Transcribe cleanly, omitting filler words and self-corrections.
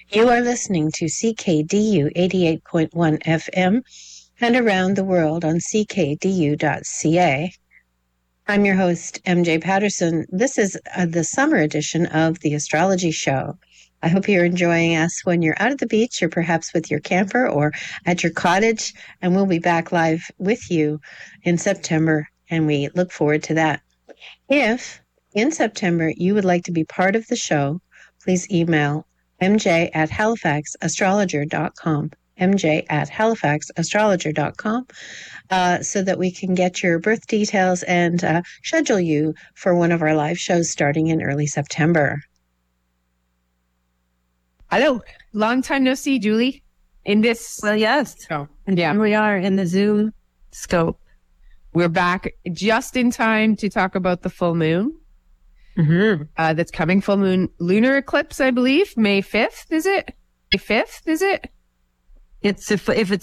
You are listening to CKDU 88.1 FM and around the world on ckdu.ca. I'm your host, MJ Patterson. This is the summer edition of the Astrology Show. I hope you're enjoying us when you're out at the beach or perhaps with your camper or at your cottage, and we'll be back live with you in September, and we look forward to that. If in September you would like to be part of the show, please email mj@halifaxastrologer.com, mj@halifaxastrologer.com, so that we can get your birth details and schedule you for one of our live shows starting in early September. Hello. Long time no see, Julie. Well, yes. Oh, Yeah. We are in the Zoom scope. We're back just in time to talk about the full moon. That's coming. Full moon lunar eclipse, I believe. May 5th, is it? May 5th, is it? If it's